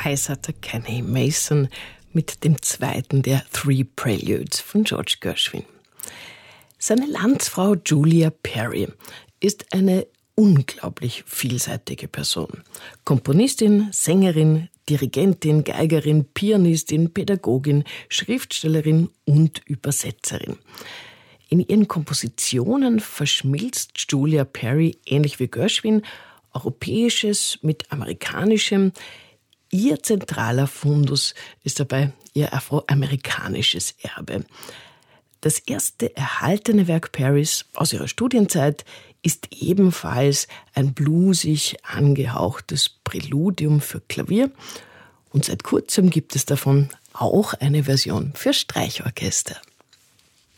Heißerte Kenny Mason mit dem zweiten der Three Preludes von George Gershwin. Seine Landsfrau Julia Perry ist eine unglaublich vielseitige Person. Komponistin, Sängerin, Dirigentin, Geigerin, Pianistin, Pädagogin, Schriftstellerin und Übersetzerin. In ihren Kompositionen verschmilzt Julia Perry, ähnlich wie Gershwin, Europäisches mit Amerikanischem. Ihr zentraler Fundus ist dabei ihr afroamerikanisches Erbe. Das erste erhaltene Werk Perrys aus ihrer Studienzeit ist ebenfalls ein bluesig angehauchtes Präludium für Klavier. Und seit kurzem gibt es davon auch eine Version für Streichorchester.